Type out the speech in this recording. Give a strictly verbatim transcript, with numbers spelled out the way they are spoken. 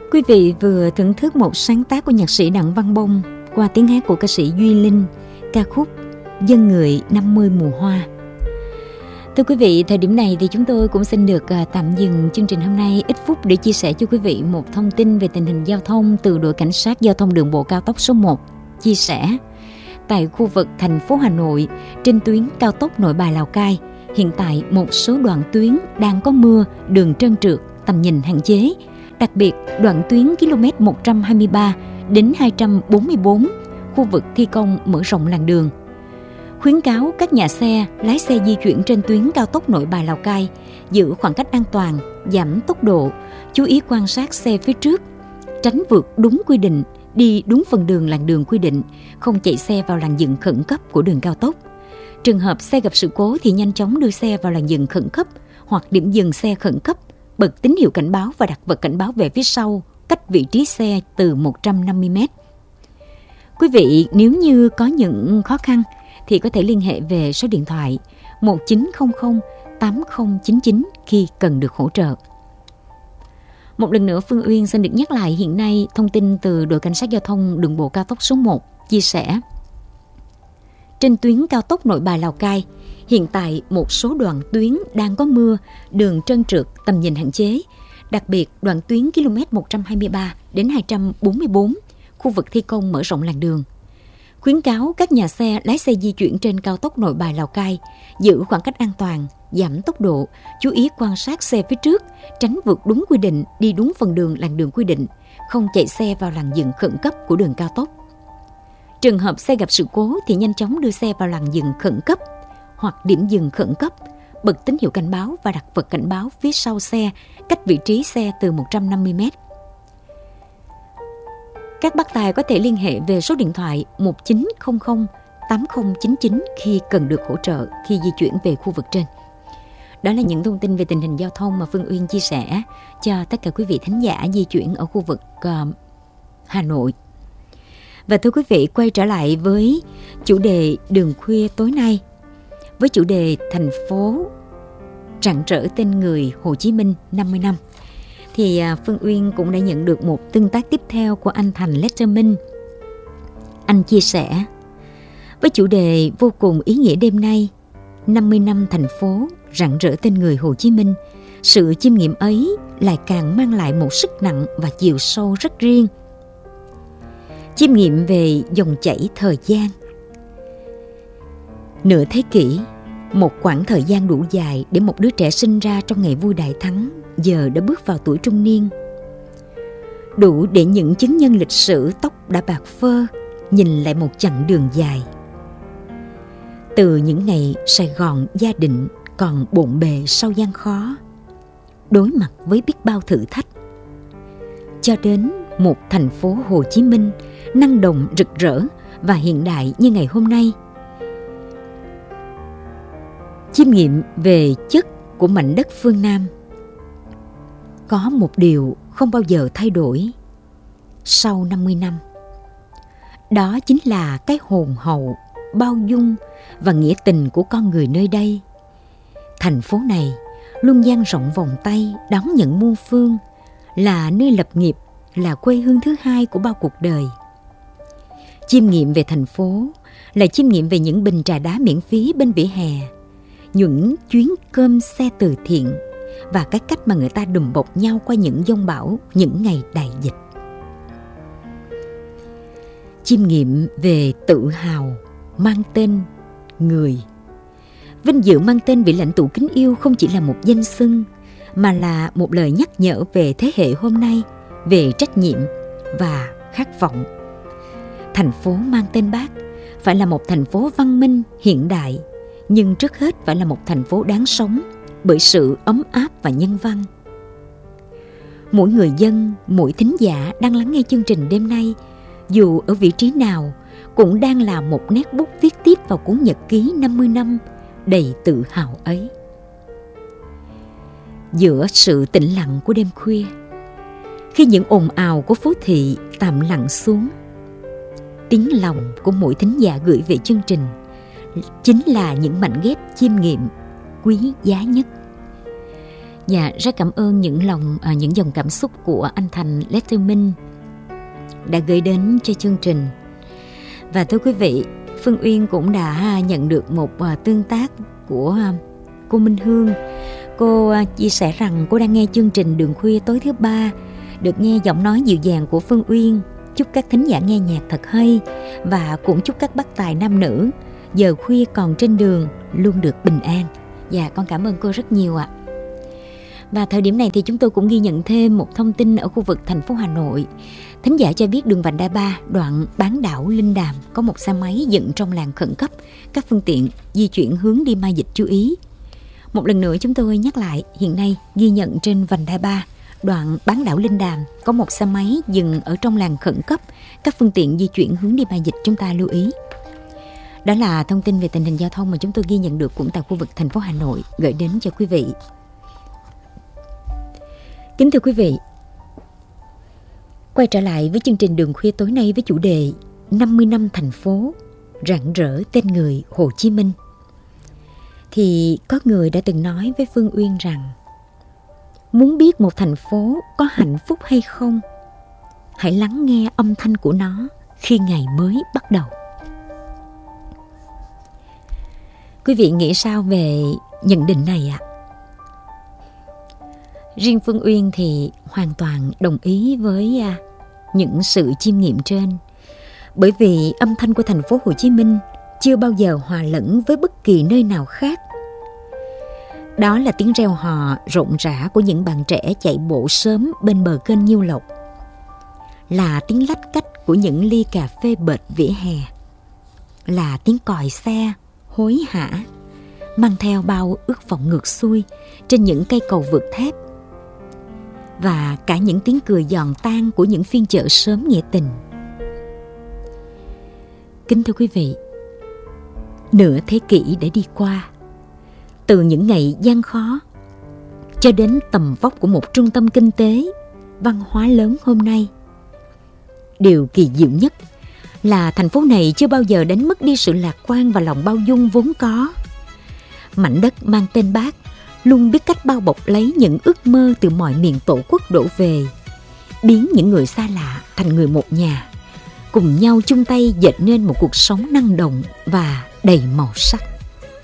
Quý vị vừa thưởng thức một sáng tác của nhạc sĩ Đặng Văn Bông qua tiếng hát của ca sĩ Duy Linh, ca khúc Dân Người năm mươi Mùa Hoa. Thưa quý vị, thời điểm này thì chúng tôi cũng xin được tạm dừng chương trình hôm nay ít phút để chia sẻ cho quý vị một thông tin về tình hình giao thông từ đội cảnh sát giao thông đường bộ cao tốc số một. Chia sẻ, tại khu vực thành phố Hà Nội, trên tuyến cao tốc Nội Bài Lào Cai, hiện tại một số đoạn tuyến đang có mưa, đường trơn trượt, tầm nhìn hạn chế. Đặc biệt, đoạn tuyến km một trăm hai mươi ba đến hai trăm bốn mươi bốn, khu vực thi công mở rộng làn đường. Khuyến cáo các nhà xe, lái xe di chuyển trên tuyến cao tốc Nội Bài Lào Cai giữ khoảng cách an toàn, giảm tốc độ, chú ý quan sát xe phía trước, tránh vượt đúng quy định, đi đúng phần đường làn đường quy định, không chạy xe vào làn dừng khẩn cấp của đường cao tốc. Trường hợp xe gặp sự cố thì nhanh chóng đưa xe vào làn dừng khẩn cấp hoặc điểm dừng xe khẩn cấp, bật tín hiệu cảnh báo và đặt vật cảnh báo về phía sau, cách vị trí xe từ một trăm năm mươi mét. Quý vị nếu như có những khó khăn thì có thể liên hệ về số điện thoại một chín không không tám không chín chín khi cần được hỗ trợ. Một lần nữa, Phương Uyên xin được nhắc lại hiện nay thông tin từ đội cảnh sát giao thông đường bộ cao tốc số một chia sẻ. Trên tuyến cao tốc Nội Bài Lào Cai, hiện tại một số đoạn tuyến đang có mưa, đường trơn trượt, tầm nhìn hạn chế. Đặc biệt, đoạn tuyến km một trăm hai mươi ba đến hai trăm bốn mươi bốn, khu vực thi công mở rộng làn đường. Khuyến cáo các nhà xe, lái xe di chuyển trên cao tốc Nội Bài Lào Cai giữ khoảng cách an toàn, giảm tốc độ, chú ý quan sát xe phía trước, tránh vượt đúng quy định, đi đúng phần đường làn đường quy định, không chạy xe vào làn dừng khẩn cấp của đường cao tốc. Trường hợp xe gặp sự cố thì nhanh chóng đưa xe vào làn dừng khẩn cấp hoặc điểm dừng khẩn cấp, bật tín hiệu cảnh báo và đặt vật cảnh báo phía sau xe, cách vị trí xe từ một trăm năm mươi mét. Các bác tài có thể liên hệ về số điện thoại một chín không không tám không chín chín khi cần được hỗ trợ khi di chuyển về khu vực trên. Đó là những thông tin về tình hình giao thông mà Phương Uyên chia sẻ cho tất cả quý vị thính giả di chuyển ở khu vực uh, Hà Nội. Và thưa quý vị, quay trở lại với chủ đề đường khuya tối nay, với chủ đề thành phố rạng rỡ tên người Hồ Chí Minh năm mươi năm. Thì Phương Uyên cũng đã nhận được một tương tác tiếp theo của anh Thành Letterman. Anh chia sẻ, với chủ đề vô cùng ý nghĩa đêm nay, năm mươi năm thành phố rạng rỡ tên người Hồ Chí Minh, sự chiêm nghiệm ấy lại càng mang lại một sức nặng và chiều sâu rất riêng. Chiêm nghiệm về dòng chảy thời gian. Nửa thế kỷ, một quãng thời gian đủ dài để một đứa trẻ sinh ra trong ngày vui đại thắng giờ đã bước vào tuổi trung niên. Đủ để những chứng nhân lịch sử tóc đã bạc phơ nhìn lại một chặng đường dài. Từ những ngày Sài Gòn gia định còn bộn bề sau gian khó, đối mặt với biết bao thử thách, cho đến một thành phố Hồ Chí Minh năng động rực rỡ và hiện đại như ngày hôm nay. Chiêm nghiệm về chất của mảnh đất phương Nam. Có một điều không bao giờ thay đổi sau năm mươi năm. Đó chính là cái hồn hậu, bao dung và nghĩa tình của con người nơi đây. Thành phố này luôn dang rộng vòng tay đón nhận muôn phương, là nơi lập nghiệp, là quê hương thứ hai của bao cuộc đời. Chiêm nghiệm về thành phố là chiêm nghiệm về những bình trà đá miễn phí bên vỉa hè, những chuyến cơm xe từ thiện và cái cách mà người ta đùm bọc nhau qua những giông bão, những ngày đại dịch. Chiêm nghiệm về tự hào mang tên người. Vinh dự mang tên vị lãnh tụ kính yêu không chỉ là một danh xưng, mà là một lời nhắc nhở về thế hệ hôm nay, về trách nhiệm và khát vọng. Thành phố mang tên Bác phải là một thành phố văn minh, hiện đại, nhưng trước hết phải là một thành phố đáng sống bởi sự ấm áp và nhân văn. Mỗi người dân, mỗi thính giả đang lắng nghe chương trình đêm nay, dù ở vị trí nào, cũng đang là một nét bút viết tiếp vào cuốn nhật ký năm mươi năm đầy tự hào ấy. Giữa sự tĩnh lặng của đêm khuya, khi những ồn ào của phố thị tạm lặng xuống, tiếng lòng của mỗi thính giả gửi về chương trình chính là những mảnh ghép chiêm nghiệm quý giá nhất. Dạ, rất cảm ơn những lòng à, những dòng cảm xúc của anh Thành Letterman đã gửi đến cho chương trình. Và thưa quý vị, Phương Uyên cũng đã nhận được một uh, tương tác của uh, cô Minh Hương. Cô uh, chia sẻ rằng cô đang nghe chương trình Đường Khuya tối thứ ba, được nghe giọng nói dịu dàng của Phương Uyên. Chúc các thính giả nghe nhạc thật hay, và cũng chúc các bác tài nam nữ giờ khuya còn trên đường luôn được bình an. Dạ, con cảm ơn cô rất nhiều ạ. Và thời điểm này thì chúng tôi cũng ghi nhận thêm một thông tin ở khu vực thành phố Hà Nội. Thính giả cho biết đường vành đai ba đoạn bán đảo Linh Đàm có một xe máy dựng trong làn khẩn cấp, các phương tiện di chuyển hướng đi Mai Dịch chú ý. Một lần nữa chúng tôi nhắc lại, hiện nay ghi nhận trên vành đai ba đoạn bán đảo Linh Đàm có một xe máy dừng ở trong làn khẩn cấp, các phương tiện di chuyển hướng đi Mai Dịch chúng ta lưu ý. Đó là thông tin về tình hình giao thông mà chúng tôi ghi nhận được cũng tại khu vực thành phố Hà Nội gửi đến cho quý vị. Kính thưa quý vị, quay trở lại với chương trình Đường Khuya tối nay với chủ đề năm mươi năm thành phố, rạng rỡ tên người Hồ Chí Minh. Thì có người đã từng nói với Phương Uyên rằng, muốn biết một thành phố có hạnh phúc hay không, hãy lắng nghe âm thanh của nó khi ngày mới bắt đầu. Quý vị nghĩ sao về nhận định này ạ? Riêng Phương Uyên thì hoàn toàn đồng ý với à, những sự chiêm nghiệm trên. Bởi vì âm thanh của thành phố Hồ Chí Minh chưa bao giờ hòa lẫn với bất kỳ nơi nào khác. Đó là tiếng reo hò rộn rã của những bạn trẻ chạy bộ sớm bên bờ kênh Nhiêu Lộc, là tiếng lách cách của những ly cà phê bệt vỉa hè, là tiếng còi xe hối hả mang theo bao ước vọng ngược xuôi trên những cây cầu vượt thép, và cả những tiếng cười giòn tan của những phiên chợ sớm nghĩa tình. Kính thưa quý vị, nửa thế kỷ đã đi qua, từ những ngày gian khó cho đến tầm vóc của một trung tâm kinh tế, văn hóa lớn hôm nay. Điều kỳ diệu nhất là thành phố này chưa bao giờ đánh mất đi sự lạc quan và lòng bao dung vốn có. Mảnh đất mang tên Bác luôn biết cách bao bọc lấy những ước mơ từ mọi miền tổ quốc đổ về, biến những người xa lạ thành người một nhà, cùng nhau chung tay dệt nên một cuộc sống năng động và đầy màu sắc.